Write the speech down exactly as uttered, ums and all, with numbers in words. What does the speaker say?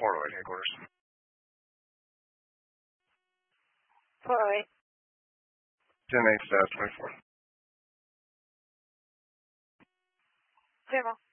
four oh eight headquarters. four oh eight. ten eight staff twenty-four. Zero.